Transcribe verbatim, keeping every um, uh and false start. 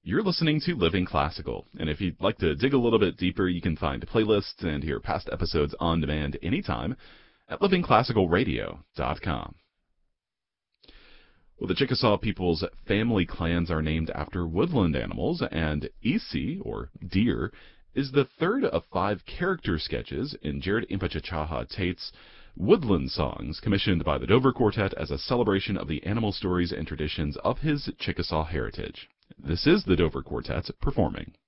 You're listening to Living Classical, and if you'd like to dig a little bit deeper, you can find playlists and hear past episodes on demand anytime at living classical radio dot com. Well, the Chickasaw people's family clans are named after woodland animals, and Isi, or deer, is the third of five character sketches in Jared Impachachaha Tate's Woodland Songs, commissioned by the Dover Quartet as a celebration of the animal stories and traditions of his Chickasaw heritage. This is the Dover Quartet performing.